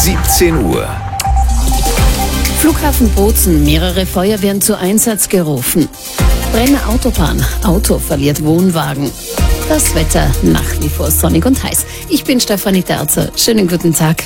17 Uhr. Flughafen Bozen, mehrere Feuerwehren zu Einsatz gerufen. Brenner Autobahn, Auto verliert Wohnwagen. Das Wetter nach wie vor sonnig und heiß. Ich bin Stefanie Terzer. Schönen guten Tag.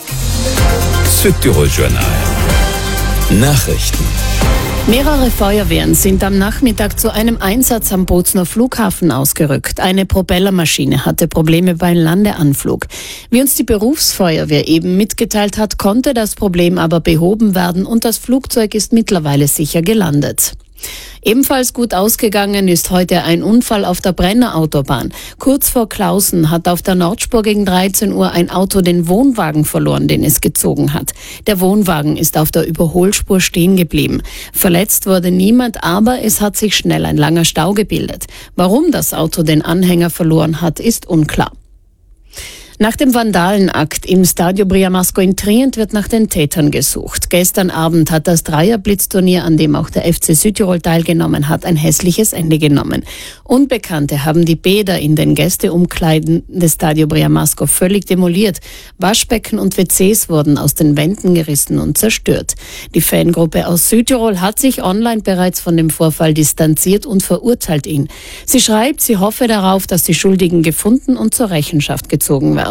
Südtirol Journal. Nachrichten. Mehrere Feuerwehren sind am Nachmittag zu einem Einsatz am Bozener Flughafen ausgerückt. Eine Propellermaschine hatte Probleme beim Landeanflug. Wie uns die Berufsfeuerwehr eben mitgeteilt hat, konnte das Problem aber behoben werden und das Flugzeug ist mittlerweile sicher gelandet. Ebenfalls gut ausgegangen ist heute ein Unfall auf der Brenner Autobahn. Kurz vor Clausen hat auf der Nordspur gegen 13 Uhr ein Auto den Wohnwagen verloren, den es gezogen hat. Der Wohnwagen ist auf der Überholspur stehen geblieben. Verletzt wurde niemand, aber es hat sich schnell ein langer Stau gebildet. Warum das Auto den Anhänger verloren hat, ist unklar. Nach dem Vandalenakt im Stadio Briamasco in Trient wird nach den Tätern gesucht. Gestern Abend hat das Dreierblitzturnier, an dem auch der FC Südtirol teilgenommen hat, ein hässliches Ende genommen. Unbekannte haben die Bäder in den Gästeumkleiden des Stadio Briamasco völlig demoliert. Waschbecken und WCs wurden aus den Wänden gerissen und zerstört. Die Fangruppe aus Südtirol hat sich online bereits von dem Vorfall distanziert und verurteilt ihn. Sie schreibt, sie hoffe darauf, dass die Schuldigen gefunden und zur Rechenschaft gezogen werden.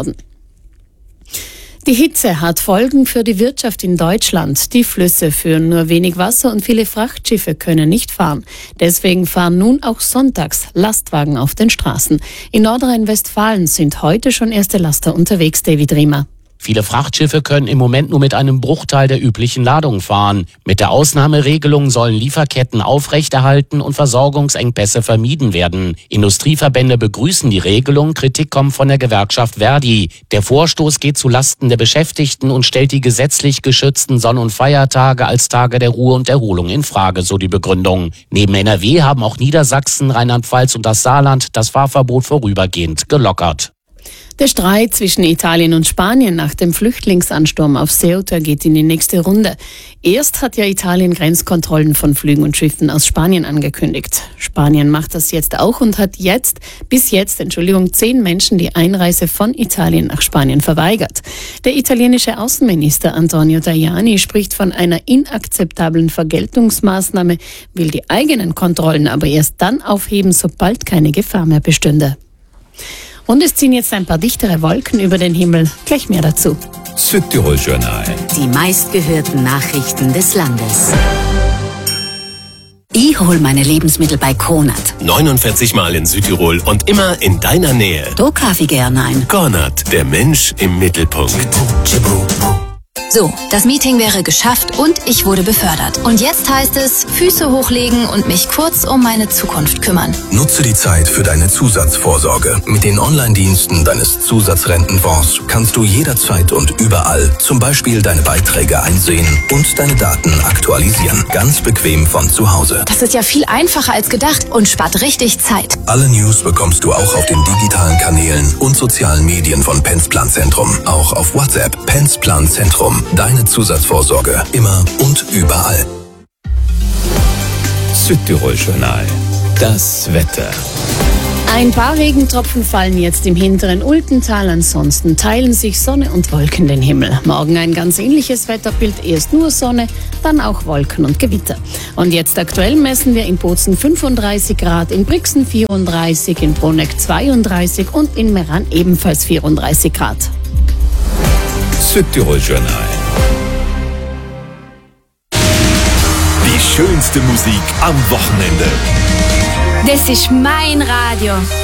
Die Hitze hat Folgen für die Wirtschaft in Deutschland. Die Flüsse führen nur wenig Wasser und viele Frachtschiffe können nicht fahren. Deswegen fahren nun auch sonntags Lastwagen auf den Straßen. In Nordrhein-Westfalen sind heute schon erste Laster unterwegs, David Riemer. Viele Frachtschiffe können im Moment nur mit einem Bruchteil der üblichen Ladung fahren. Mit der Ausnahmeregelung sollen Lieferketten aufrechterhalten und Versorgungsengpässe vermieden werden. Industrieverbände begrüßen die Regelung, Kritik kommt von der Gewerkschaft Verdi. Der Vorstoß geht zu Lasten der Beschäftigten und stellt die gesetzlich geschützten Sonn- und Feiertage als Tage der Ruhe und Erholung in Frage, so die Begründung. Neben NRW haben auch Niedersachsen, Rheinland-Pfalz und das Saarland das Fahrverbot vorübergehend gelockert. Der Streit zwischen Italien und Spanien nach dem Flüchtlingsansturm auf Ceuta geht in die nächste Runde. Erst hat ja Italien Grenzkontrollen von Flügen und Schiffen aus Spanien angekündigt. Spanien macht das jetzt auch und hat bis jetzt 10 Menschen die Einreise von Italien nach Spanien verweigert. Der italienische Außenminister Antonio Tajani spricht von einer inakzeptablen Vergeltungsmaßnahme, will die eigenen Kontrollen aber erst dann aufheben, sobald keine Gefahr mehr bestünde. Und es ziehen jetzt ein paar dichtere Wolken über den Himmel. Gleich mehr dazu. Südtirol Journal. Die meistgehörten Nachrichten des Landes. Ich hol meine Lebensmittel bei Konrad. 49 Mal in Südtirol und immer in deiner Nähe. Da kaufe ich gern ein. Konrad, der Mensch im Mittelpunkt. So, das Meeting wäre geschafft und ich wurde befördert. Und jetzt heißt es, Füße hochlegen und mich kurz um meine Zukunft kümmern. Nutze die Zeit für deine Zusatzvorsorge. Mit den Online-Diensten deines Zusatzrentenfonds kannst du jederzeit und überall zum Beispiel deine Beiträge einsehen und deine Daten aktualisieren. Ganz bequem von zu Hause. Das ist ja viel einfacher als gedacht und spart richtig Zeit. Alle News bekommst du auch auf den digitalen Kanälen und sozialen Medien von Pensplan Zentrum. Auch auf WhatsApp. Pensplan Zentrum. Deine Zusatzvorsorge. Immer und überall. Südtirol Journal. Das Wetter. Ein paar Regentropfen fallen jetzt im hinteren Ultental, ansonsten teilen sich Sonne und Wolken den Himmel. Morgen ein ganz ähnliches Wetterbild, erst nur Sonne, dann auch Wolken und Gewitter. Und jetzt aktuell messen wir in Bozen 35 Grad, in Brixen 34, in Bruneck 32 und in Meran ebenfalls 34 Grad. Südtirol Journal. Die schönste Musik am Wochenende. Das ist mein Radio.